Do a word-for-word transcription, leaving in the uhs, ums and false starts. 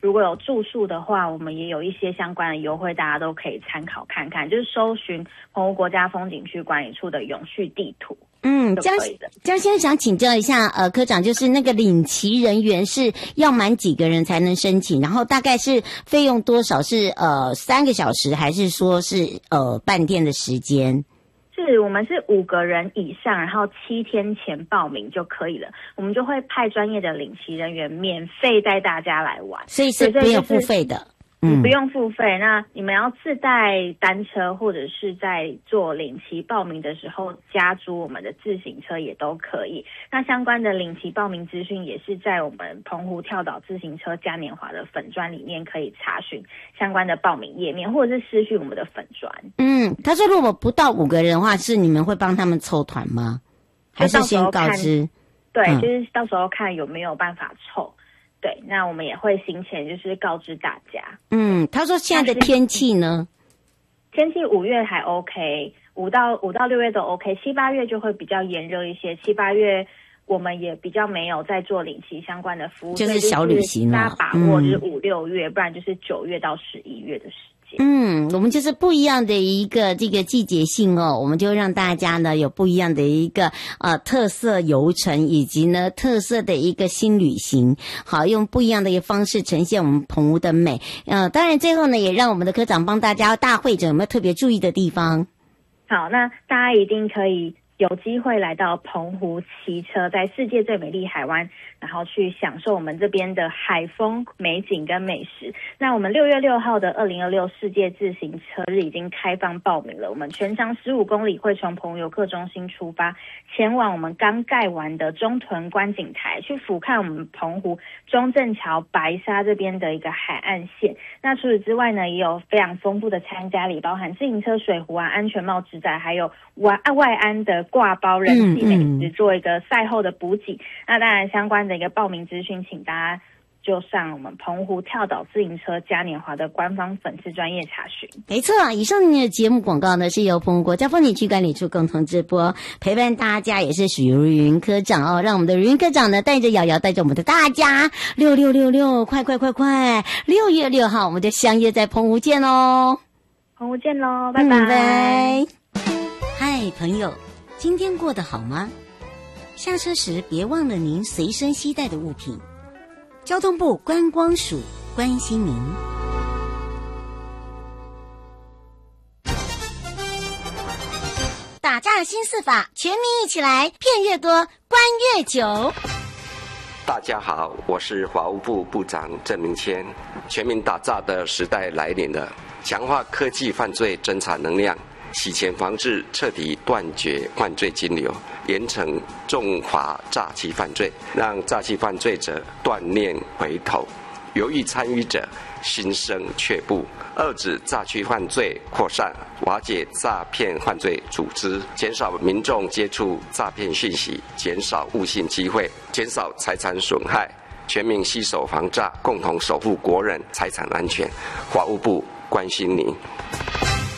如果有住宿的话，我们也有一些相关的优惠，大家都可以参考看看，就是搜寻澎湖国家风景区管理处的永续地图。 嗯，江江先生想请教一下，呃，科长，就是那个领旗人员是要满几个人才能申请？然后大概是费用多少？是呃三个小时，还是说是呃半天的时间？ 是我们是五个人以上，然后七天前报名就可以了，我们就会派专业的领旗人员免费带大家来玩， 所以是没有付费的。 你不用付费，那你们要自带单车或者是在做领旗报名的时候加租我们的自行车也都可以。那相关的领旗报名资讯也是在我们澎湖跳岛自行车嘉年华的粉专里面可以查询相关的报名页面，或者是私讯我们的粉专。 嗯，他说如果不到五个人的话，是你们会帮他们凑团吗？还是先告知？ 对、嗯，就是到时候看有没有办法凑。对，那我们也会行前就是告知大家。 嗯，他说现在的天气呢？ 天气五月还 OK， 五到五到六月都 OK， 七八月就会比较炎热一些。七八月我们也比较没有在做领旗相关的服务， 就是小旅行了。 大家把握就是五六月，不然就是九月到十一月的时间。 嗯，我们就是不一样的一个这个季节性哦，我们就让大家呢有不一样的一个呃特色游程，以及呢特色的一个新旅行，好，用不一样的一个方式呈现我们澎湖的美。呃，当然最后呢也让我们的科长帮大家大会诊有没有特别注意的地方？ 好，那大家一定可以有机会来到澎湖骑车，在世界最美丽海湾，然后去享受我们这边的海风、美景跟美食。那我们六月六号的二零二六世界自行车日已经开放报名了，我们全长十五公里，会从澎湖游客中心出发，前往我们刚盖完的中屯观景台，去俯瞰我们澎湖中正桥、白沙这边的一个海岸线。那除此之外呢，也有非常丰富的参加礼，包含自行车、水壶啊、安全帽、纸仔，还有外外安的挂包人气美食，做一个赛后的补给。那当然相关的一个报名资讯，请大家就上我们澎湖跳岛自行车嘉年华的官方粉丝专页查询。 没错，以上的节目广告呢是由澎湖国家风景区管理处共同直播，陪伴大家也是许茹芸科长哦，让我们的茹芸科长呢带着瑶瑶，带着我们的大家六六六六，快快快快，六月六号我们就相约在澎湖见喽， 澎湖见喽，拜拜。 嗯、拜。嗨，朋友，今天过得好吗？下车时别忘了您随身携带的物品。交通部观光署关心您。打诈新四法，全民一起来，骗越多，关越久。 大家好，我是法务部部长郑明谦。全民打诈的时代来临了，强化科技犯罪侦查能量，洗钱防治，彻底断绝犯罪金流，严惩重罚诈欺犯罪，让诈欺犯罪者断念回头，犹豫参与者心生却步，遏止诈欺犯罪扩散，瓦解诈骗犯罪组织，减少民众接触诈骗讯息，减少误信机会，减少财产损害，全民携手防诈，共同守护国人财产安全。法务部关心您。